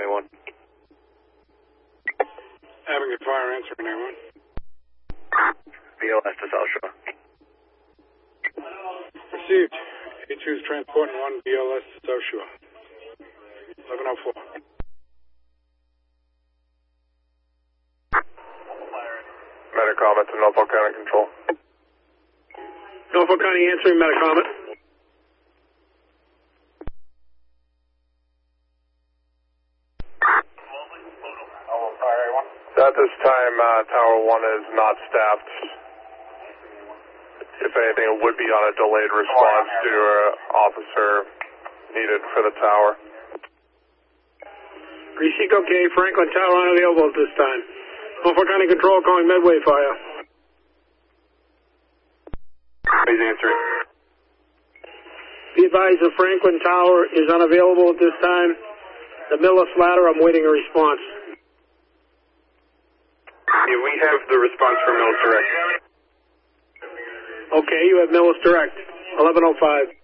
91. Avenue Fire, answering 91. BLS to South Shore. Received. A2's transporting 1 BLS to South Shore. 1104. Metacomet to Norfolk County Control. Norfolk County answering Metacomet. At this time, Tower 1 is not staffed. If anything, it would be on a delayed response to an officer needed for the tower. Receipt okay. Franklin Tower unavailable at this time. Norfolk County Control calling Medway Fire. Please answering. Be advised the Franklin Tower is unavailable at this time. The Millis ladder, I'm waiting a response. Yeah, we have the response from Millis Direct. Okay, you have Millis Direct. 1105.